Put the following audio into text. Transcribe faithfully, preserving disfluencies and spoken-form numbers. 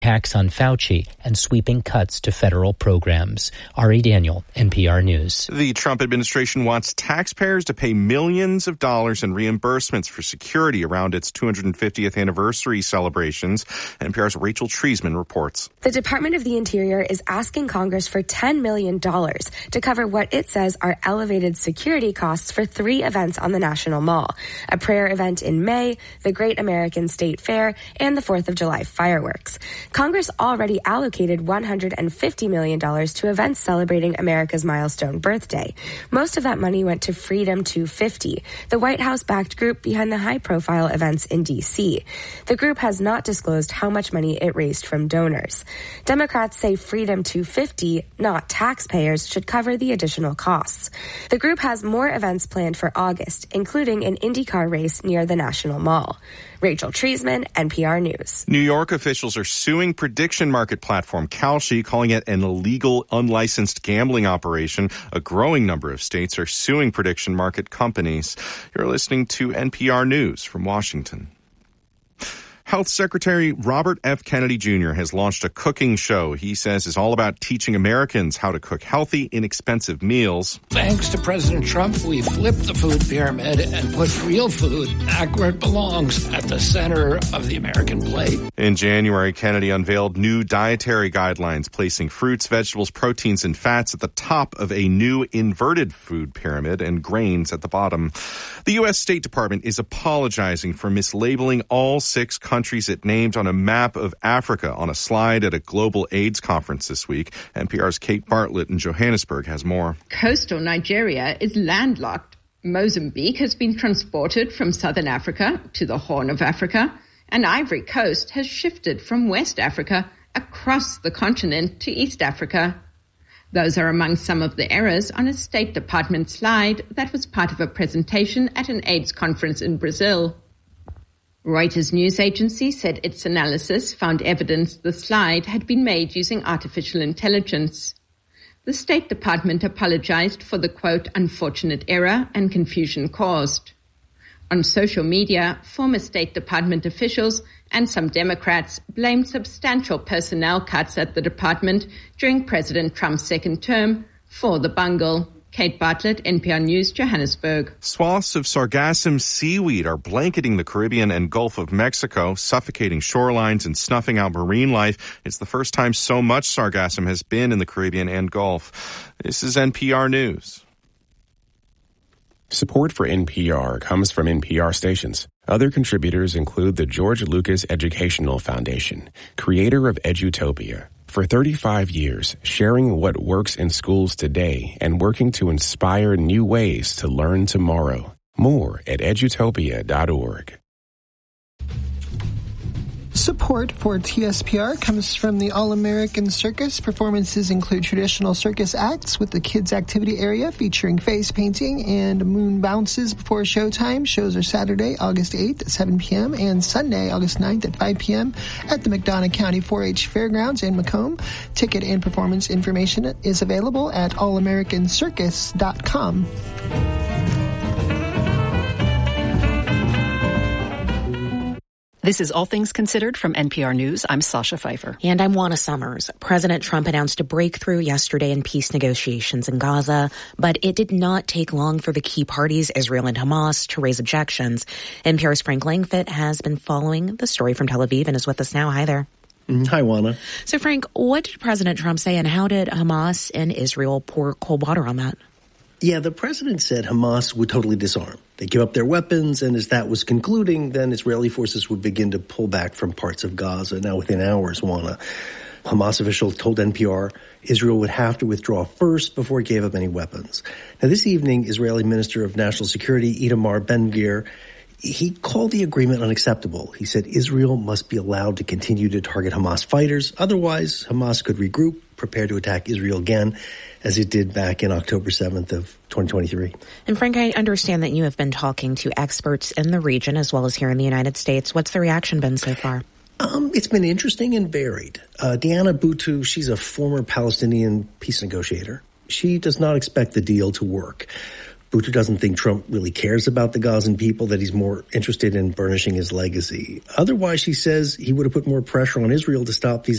Hacks on Fauci and sweeping cuts to federal programs. Ari Daniel, N P R News. The Trump administration wants taxpayers to pay millions of dollars in reimbursements for security around its two hundred fiftieth anniversary celebrations. N P R's Rachel Treisman reports. The Department of the Interior is asking Congress for ten million dollars to cover what it says are elevated security costs for three events on the National Mall: a prayer event in May, the Great American State Fair, and the fourth of July fireworks. Congress already allocated one hundred fifty million dollars to events celebrating America's milestone birthday. Most of that money went to Freedom two fifty, the White House-backed group behind the high-profile events in D C. The group has not disclosed how much money it raised from donors. Democrats say Freedom two fifty, not taxpayers, should cover the additional costs. The group has more events planned for August, including an IndyCar race near the National Mall. Rachel Treisman, N P R News. New York officials are suing prediction market platform Kalshi, calling it an illegal, unlicensed gambling operation. A growing number of states are suing prediction market companies. You're listening to N P R News from Washington. Health Secretary Robert F. Kennedy Junior has launched a cooking show he says is all about teaching Americans how to cook healthy, inexpensive meals. Thanks to President Trump, we flipped the food pyramid and put real food back where it belongs, at the center of the American plate. In January, Kennedy unveiled new dietary guidelines, placing fruits, vegetables, proteins, and fats at the top of a new inverted food pyramid and grains at the bottom. The U S. State Department is apologizing for mislabeling all six countries countries it named on a map of Africa on a slide at a global AIDS conference this week. N P R's Kate Bartlett in Johannesburg has more. Coastal Nigeria is landlocked. Mozambique has been transported from southern Africa to the Horn of Africa, and Ivory Coast has shifted from West Africa across the continent to East Africa. Those are among some of the errors on a State Department slide that was part of a presentation at an AIDS conference in Brazil. Reuters news agency said its analysis found evidence the slide had been made using artificial intelligence. The State Department apologized for the, quote, unfortunate error and confusion caused. On social media, former State Department officials and some Democrats blamed substantial personnel cuts at the department during President Trump's second term for the bungle. Kate Bartlett, N P R News, Johannesburg. Swaths of sargassum seaweed are blanketing the Caribbean and Gulf of Mexico, suffocating shorelines and snuffing out marine life. It's the first time so much sargassum has been in the Caribbean and Gulf. This is N P R News. Support for N P R comes from N P R stations. Other contributors include the George Lucas Educational Foundation, creator of Edutopia. For thirty-five years, sharing what works in schools today and working to inspire new ways to learn tomorrow. More at edutopia dot org. Support for T S P R comes from the All-American Circus. Performances include traditional circus acts with the kids' activity area featuring face painting and moon bounces before showtime. Shows are Saturday, August eighth at seven p.m. and Sunday, August ninth at five p.m. at the McDonough County four H Fairgrounds in Macomb. Ticket and performance information is available at all american circus dot com. This is All Things Considered from N P R News. I'm Sasha Pfeiffer. And I'm Juana Summers. President Trump announced a breakthrough yesterday in peace negotiations in Gaza, but it did not take long for the key parties, Israel and Hamas, to raise objections. N P R's Frank Langfitt has been following the story from Tel Aviv and is with us now. Hi there. Hi, Juana. So, Frank, what did President Trump say, and how did Hamas and Israel pour cold water on that? Yeah, the president said Hamas would totally disarm. They give up their weapons, and as that was concluding, then Israeli forces would begin to pull back from parts of Gaza. Now, within hours, Juana, Hamas officials told N P R Israel would have to withdraw first before it gave up any weapons. Now, this evening, Israeli Minister of National Security Itamar Ben-Gvir, he called the agreement unacceptable. He said Israel must be allowed to continue to target Hamas fighters. Otherwise, Hamas could regroup, prepare to attack Israel again, as it did back in October seventh of twenty twenty-three. And Frank, I understand that you have been talking to experts in the region as well as here in the United States. What's the reaction been so far? Um, it's been interesting and varied. Uh, Diana Boutou, she's a former Palestinian peace negotiator. She does not expect the deal to work. Boutou doesn't think Trump really cares about the Gazan people, that he's more interested in burnishing his legacy. Otherwise, she says he would have put more pressure on Israel to stop these